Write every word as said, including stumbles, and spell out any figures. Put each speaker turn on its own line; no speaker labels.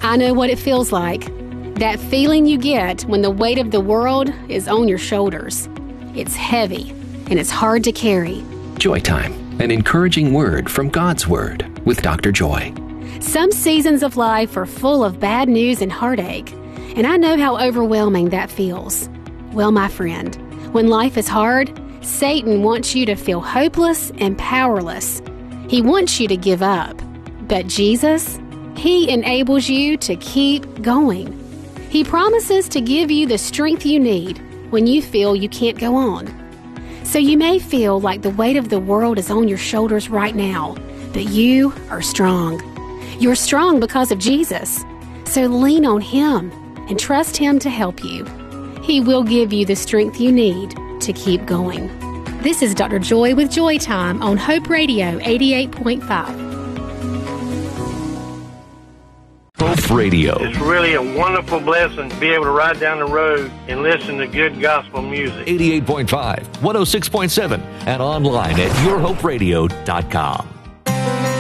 I know what it feels like. That feeling you get when the weight of the world is on your shoulders. It's heavy, and it's hard to carry.
Joy Time, an encouraging word from God's Word with Doctor Joy.
Some seasons of life are full of bad news and heartache, and I know how overwhelming that feels. Well, my friend, when life is hard, Satan wants you to feel hopeless and powerless. He wants you to give up. But Jesus, He enables you to keep going. He promises to give you the strength you need when you feel you can't go on. So you may feel like the weight of the world is on your shoulders right now, but you are strong. You're strong because of Jesus. So lean on Him and trust Him to help you. He will give you the strength you need to keep going. This is Doctor Joy with Joy Time on Hope Radio eighty-eight point five.
Hope Radio.
It's really a wonderful blessing to be able to ride down the road and listen to good gospel music.
eighty-eight point five, one oh six point seven, and online at your hope radio dot com.